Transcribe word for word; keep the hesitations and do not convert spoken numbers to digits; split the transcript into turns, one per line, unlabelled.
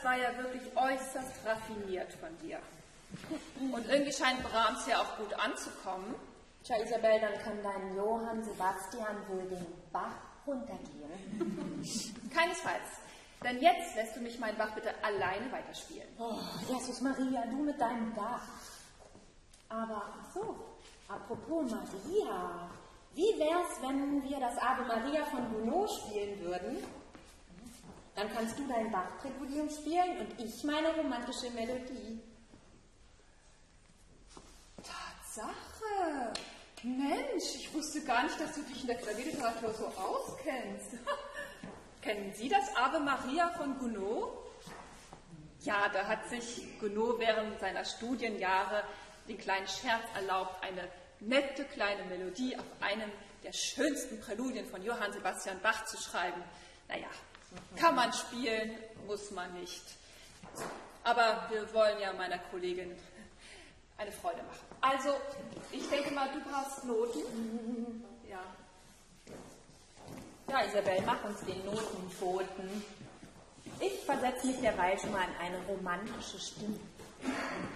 war ja wirklich äußerst raffiniert von dir. Und irgendwie scheint Brahms ja auch gut anzukommen.
Tja, Isabel, dann kann dein Johann Sebastian wohl den Bach runtergehen.
Keinesfalls. Denn jetzt lässt du mich meinen Bach bitte alleine weiterspielen.
Oh, Jesus Maria, du mit deinem Bach. Aber, ach so, apropos Maria, wie wär's, wenn wir das Ave Maria von Gounod spielen würden? Dann kannst du dein Bach-Präludium spielen und ich meine romantische Melodie.
Tatsache! Mensch, ich wusste gar nicht, dass du dich in der Klavierliteratur so auskennst. Kennen Sie das Ave Maria von Gounod? Ja, da hat sich Gounod während seiner Studienjahre den kleinen Scherz erlaubt, eine nette kleine Melodie auf einem der schönsten Präludien von Johann Sebastian Bach zu schreiben. Naja, kann man spielen, muss man nicht. Aber wir wollen ja meiner Kollegin eine Freude machen. Also, ich denke mal, du brauchst Noten. Ja.
Ja, Isabel, mach uns den Notenboten. Ich versetze mich derweil schon mal in eine romantische Stimmung.